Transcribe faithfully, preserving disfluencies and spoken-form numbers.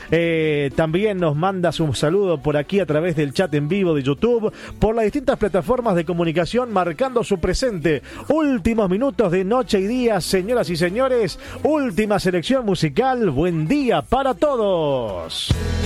Eh, también nos mandas un saludo por aquí a través del chat en vivo de YouTube, por las distintas plataformas de comunicación, marcando su presente. Últimos minutos de noche y día, señoras y señores. Última selección musical. Buen día para todos.